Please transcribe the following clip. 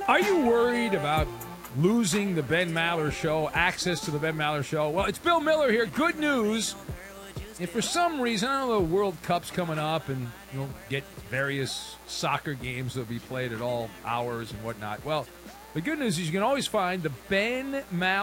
Are you worried about losing the Ben Maller Show, access to the Ben Maller Show? Well, it's Bill Miller here. Good news. If for some reason, I don't know, the World Cup's coming up and you'll get various soccer games that'll be played at all hours and whatnot. Well, the good news is you can always find the Ben Maller